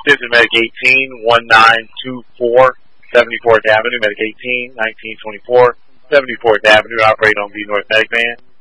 This is Medic 18, 1924, 74th Avenue, Medic 18, 1924, 74th Avenue, operate on the North Medic Van.